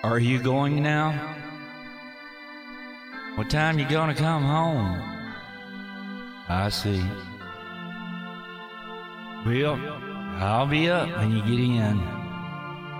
Are you going now? What time you gonna come home? I see. Well, I'll be up when you get in.